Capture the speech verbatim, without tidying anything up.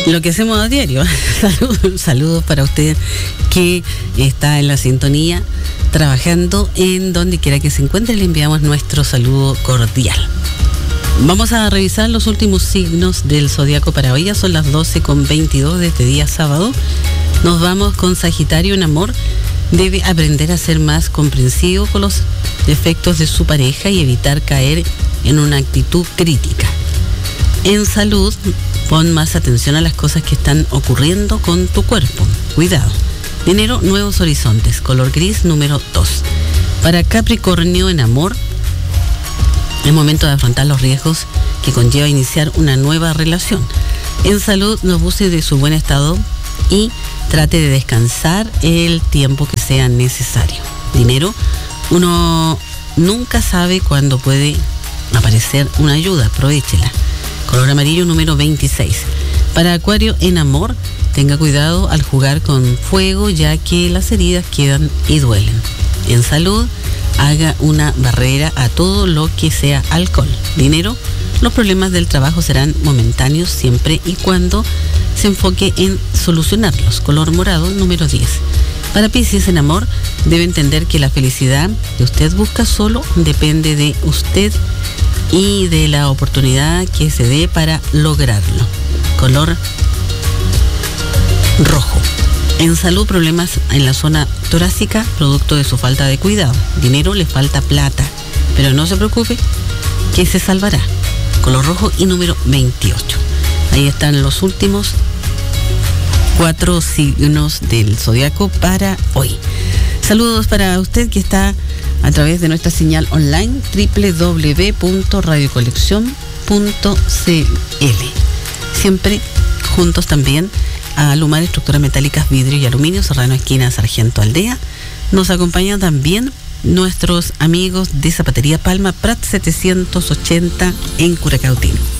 lo que hacemos a diario. Saludos, saludos para usted que está en la sintonía, trabajando en donde quiera que se encuentre. Le enviamos nuestro saludo cordial. Vamos a revisar los últimos signos del zodiaco para hoy. Ya son las doce con veintidós de este día sábado. Nos vamos con Sagitario. En amor, debe aprender a ser más comprensivo con los defectos de su pareja y evitar caer en una actitud crítica. En salud, pon más atención a las cosas que están ocurriendo con tu cuerpo. Cuidado. Dinero, nuevos horizontes. Color gris, número dos. Para Capricornio, en amor, es momento de afrontar los riesgos que conlleva iniciar una nueva relación. En salud, no abuse de su buen estado y trate de descansar el tiempo que sea necesario. Dinero, uno nunca sabe cuándo puede aparecer una ayuda, aprovéchela. Color amarillo, número veintiséis. Para Acuario, en amor, tenga cuidado al jugar con fuego, ya que las heridas quedan y duelen. En salud, haga una barrera a todo lo que sea alcohol. Dinero, los problemas del trabajo serán momentáneos siempre y cuando se enfoque en solucionarlos. Color morado, número diez. Para Piscis, en amor, debe entender que la felicidad que usted busca solo depende de usted y de la oportunidad que se dé para lograrlo. Color rojo. En salud, problemas en la zona torácica, producto de su falta de cuidado. Dinero, le falta plata, pero no se preocupe, que se salvará. Color rojo y número veintiocho. Ahí están los últimos cuatro signos del zodiaco para hoy. Saludos para usted que está a través de nuestra señal online doble u doble u doble u punto radio colección punto c l. Siempre juntos también a Alumar Estructuras Metálicas, Vidrio y Aluminio, Serrano Esquina, Sargento Aldea. Nos acompañan también nuestros amigos de Zapatería Palma, Prat setecientos ochenta en Curacautín.